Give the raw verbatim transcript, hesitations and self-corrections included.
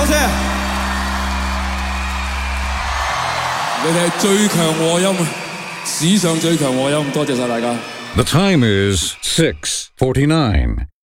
謝。你哋係最強和音啊，史上最強和音，多謝晒大家。 The time is six forty-nine.